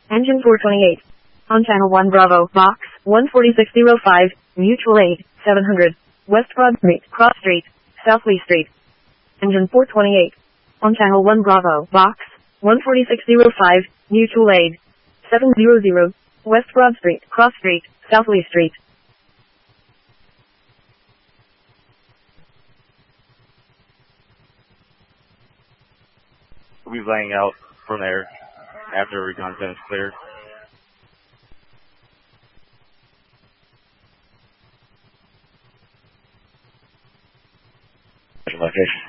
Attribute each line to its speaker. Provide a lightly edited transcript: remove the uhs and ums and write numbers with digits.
Speaker 1: Engine 428. On channel 1 Bravo, box 14605, mutual aid, 700, West Broad Street, Cross Street, South Lee Street. Engine 428. On channel 1 Bravo, box 14605, mutual aid, 700, West Broad Street, Cross Street, South Lee Street.
Speaker 2: We'll be laying out from there after reconnaissance is cleared. Location.